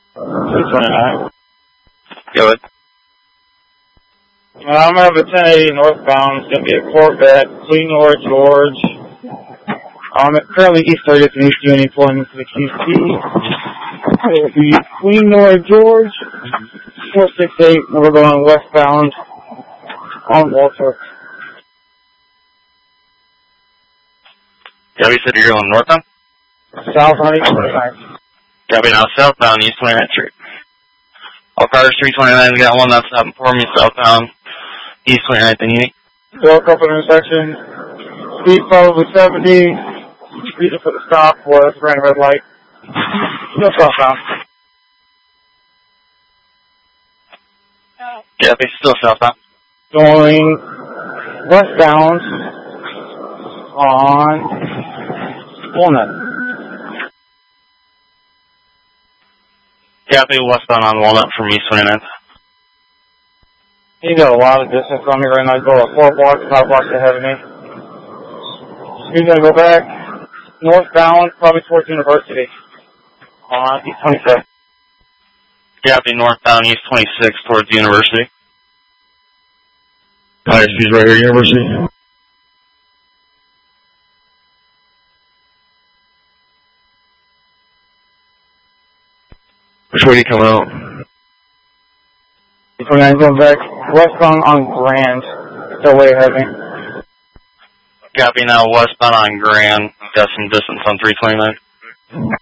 329. Go ahead. I'm going to have a 1080 northbound. It's going to be a Corvette, Queen Nora George. Currently East 30th and East Union pulling into the QT. It will be Queen Nora George, 468, and we're going westbound on Walter. Yeah, you said you're going northbound? South on East 29th. Copy now, southbound East 29th Street. All cars 329, we got one that's stopping for me, southbound East 29th and Union. Walk up an intersection. Speed probably 70. Speed up at the stop for us, ran a red light. Still southbound. Copy, still southbound. Going westbound on Walnut. Copy, westbound on Walnut from East 29th. You got a lot of distance on me right now. Go at 4 blocks, 5 blocks ahead of me. You're going to go back northbound, probably towards University on East 26. Copy, northbound East 26 towards the University. ISP's right here, University. Which way do you come out? I'm going back westbound on Grand. Still way ahead of me. Copy now, westbound on Grand. Got some distance on 329.